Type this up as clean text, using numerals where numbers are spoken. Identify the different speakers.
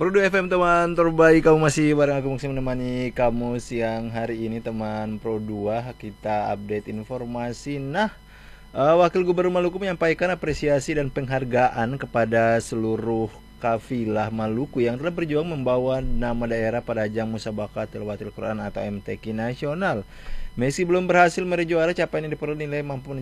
Speaker 1: Pro 2 FM teman terbaik, kamu masih bareng aku Muksin menemani kamu siang hari ini teman Pro 2. Kita update informasi. Wakil Gubernur Maluku menyampaikan apresiasi dan penghargaan kepada seluruh kafilah Maluku yang telah berjuang membawa nama daerah pada ajang Musabaqah Tilawatil Quran atau MTQ nasional. Meski belum berhasil meraih juara, capaian yang diperoleh nilai mampu